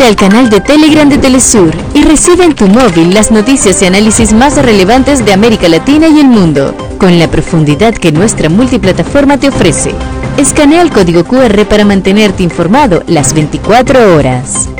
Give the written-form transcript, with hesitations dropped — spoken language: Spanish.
al canal de Telegram de Telesur y recibe en tu móvil las noticias y análisis más relevantes de América Latina y el mundo, con la profundidad que nuestra multiplataforma te ofrece. Escanea el código QR para mantenerte informado las 24 horas.